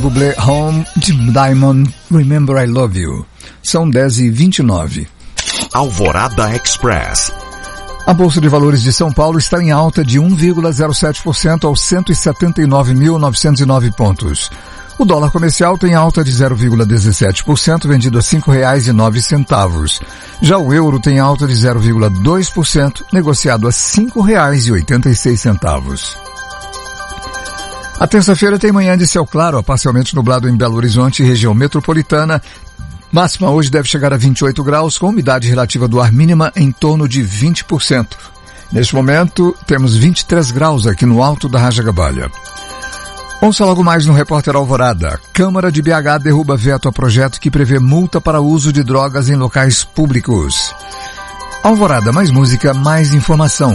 Bublé Home de Diamond, Remember I Love You. São 10h29. Alvorada Express. A Bolsa de Valores de São Paulo está em alta de 1,07% aos 179.909 pontos. O dólar comercial tem alta de 0,17%, vendido a R$ 5,09. Já o euro tem alta de 0,2%, negociado a R$ 5,86. A terça-feira tem manhã de céu claro, parcialmente nublado em Belo Horizonte e região metropolitana. Máxima hoje deve chegar a 28 graus, com umidade relativa do ar mínima em torno de 20%. Neste momento, temos 23 graus aqui no alto da Raja-Gabalha. Ouça logo mais no Repórter Alvorada. Câmara de BH derruba veto a projeto que prevê multa para uso de drogas em locais públicos. Alvorada, mais música, mais informação.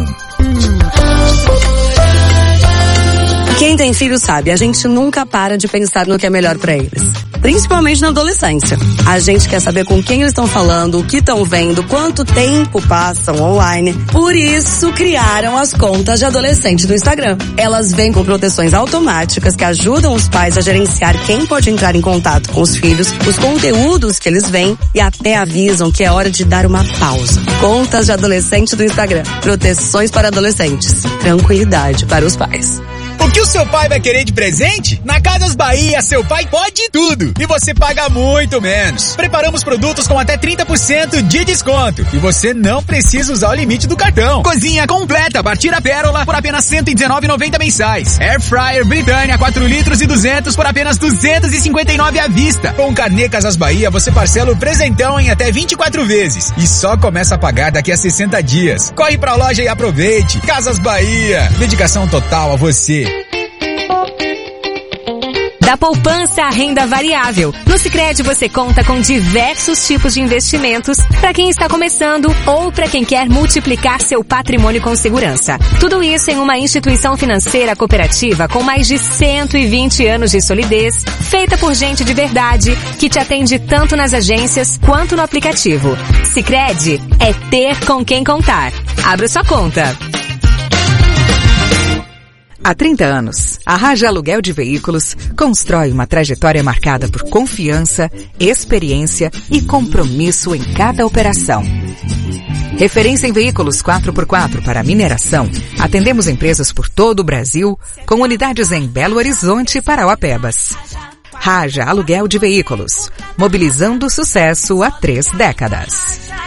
Quem tem filho sabe, a gente nunca para de pensar no que é melhor para eles. Principalmente na adolescência. A gente quer saber com quem eles estão falando, o que estão vendo, quanto tempo passam online. Por isso, criaram as contas de adolescente do Instagram. Elas vêm com proteções automáticas que ajudam os pais a gerenciar quem pode entrar em contato com os filhos, os conteúdos que eles veem e até avisam que é hora de dar uma pausa. Contas de adolescente do Instagram. Proteções para adolescentes. Tranquilidade para os pais. O que o seu pai vai querer de presente? Na Casas Bahia, seu pai pode tudo e você paga muito menos. Preparamos produtos com até 30% de desconto e você não precisa usar o limite do cartão. Cozinha completa, Bartira Pérola por apenas R$ 119,90 mensais. Air Fryer Britânia 4 litros e 200 por apenas R$ 259 à vista. Com o Carnê Casas Bahia, você parcela o presentão em até 24 vezes e só começa a pagar daqui a 60 dias. Corre pra loja e aproveite. Casas Bahia, dedicação total a você. Da poupança à renda variável. No Sicredi você conta com diversos tipos de investimentos para quem está começando ou para quem quer multiplicar seu patrimônio com segurança. Tudo isso em uma instituição financeira cooperativa com mais de 120 anos de solidez, feita por gente de verdade, que te atende tanto nas agências quanto no aplicativo. Sicredi é ter com quem contar. Abra sua conta. Há 30 anos, a Raja Aluguel de Veículos constrói uma trajetória marcada por confiança, experiência e compromisso em cada operação. Referência em veículos 4x4 para mineração, atendemos empresas por todo o Brasil, com unidades em Belo Horizonte e Parauapebas. Raja Aluguel de Veículos, mobilizando sucesso há 3 décadas.